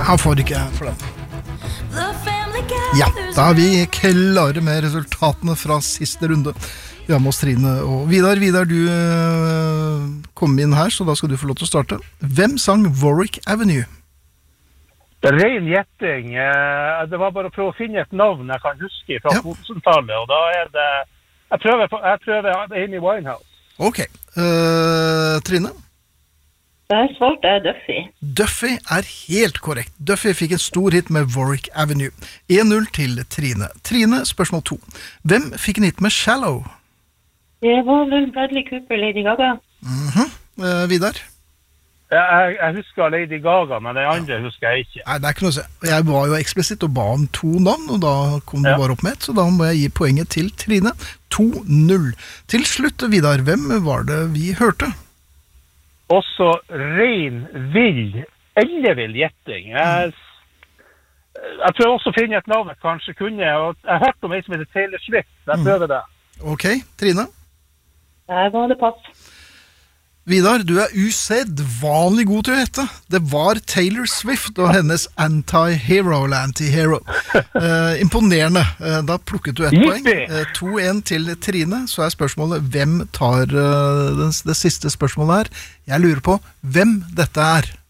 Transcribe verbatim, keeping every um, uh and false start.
Han får ikke for den. Ja, da er vi klare med resultatene fra siste runde. Vi har med oss Trine og Vidar. Vidar, du øh, kom inn her, så da skal du få lov til å starte. Hvem sang Warwick Avenue? Det er ren gjetting. Det var bare å prøve å finne et navn jeg kan huske fra ja. to tusen-tallet, og da er det... Jeg prøver, på, jeg prøver Amy Winehouse. Ok. Uh, Trine? Der svarte jeg Duffy. Duffy er helt korrekt. Duffy fikk en stor hit med Warwick Avenue. en null til Trine. Trine, spørsmål to. Hvem fikk en hit med Shallow? Det var vel Bradley Cooper, Lady Gaga. Mhm. Uh, Vidar? Jeg, jeg husker Lady Gaga, men det andre husker jeg ikke. Nei, det er ikke noe å se. Jeg var jo eksplisitt og ba om to navn, og da kom du ja. bare opp med et, så da må jeg gi poenget til Trine. to null. Til slutt, Vidar, hvem var det vi hørte? Også ren, vill, ellevill gjetting. Jeg, jeg prøver også å finne et navn jeg kanskje kunne, og jeg har hørt om en som heter Taylor Swift, jeg prøver det. Ok, Trine? Der var det pass. Vidar, du er usedvanlig god til å hette. Det var Taylor Swift og hennes anti-hero eller anti-hero. Eh, imponerende. Eh, da plukket du ett poeng. Eh, to en til Trine. Så er spørsmålet, hvem tar uh, det, det siste spørsmålet her? Jeg lurer på hvem dette er.